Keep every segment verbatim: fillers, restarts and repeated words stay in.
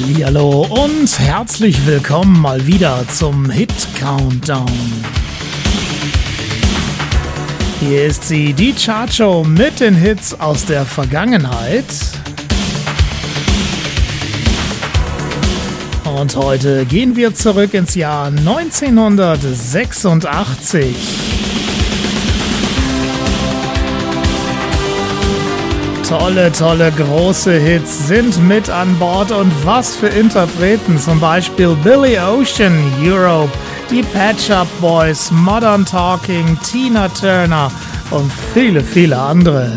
Hallihallo und herzlich willkommen mal wieder zum Hit Countdown. Hier ist sie, die Chartshow mit den Hits aus der Vergangenheit. Und heute gehen wir zurück ins Jahr neunzehnhundertsechsundachtzig. Tolle, tolle, große Hits sind mit an Bord und was für Interpreten, zum Beispiel Billy Ocean, Europe, die Pet Shop Boys, Modern Talking, Tina Turner und viele, viele andere.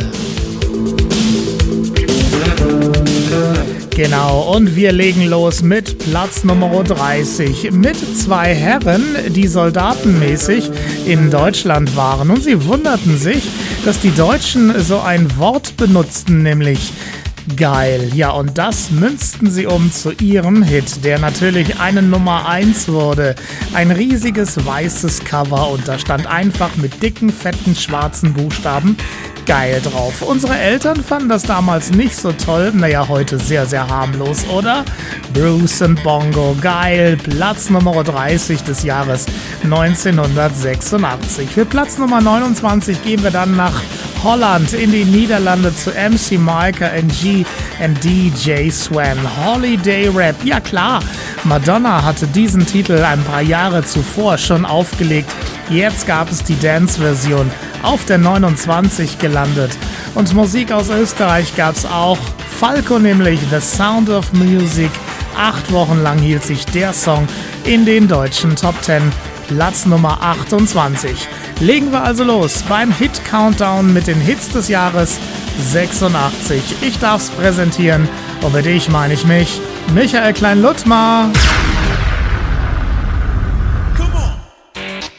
Genau, und wir legen los mit Platz Nummer dreißig, mit zwei Herren, die soldatenmäßig in Deutschland waren. Und sie wunderten sich, dass die Deutschen so ein Wort benutzten, nämlich geil. Ja, und das münzten sie um zu ihrem Hit, der natürlich eine Nummer eins wurde. Ein riesiges weißes Cover und da stand einfach mit dicken, fetten, schwarzen Buchstaben geil drauf. Unsere Eltern fanden das damals nicht so toll. Naja, heute sehr, sehr harmlos, oder? Bruce and Bongo, geil. Platz Nummer dreißig des Jahres neunzehnhundertsechsundachtzig. Für Platz Nummer neunundzwanzig gehen wir dann nach Holland in die Niederlande zu M C Micah and G and D J Swan. Holiday Rap. Ja klar, Madonna hatte diesen Titel ein paar Jahre zuvor schon aufgelegt. Jetzt gab es die Dance-Version auf der neunundzwanzig gelandet. Und Musik aus Österreich gab es auch. Falco nämlich, The Sound of Music. Acht Wochen lang hielt sich der Song in den deutschen Top zehn. Platz Nummer achtundzwanzig. Legen wir also los beim Hit Countdown mit den Hits des Jahres sechsundachtzig. Ich darf's präsentieren und mit ich meine ich mich, Michael Klein-Luttmar.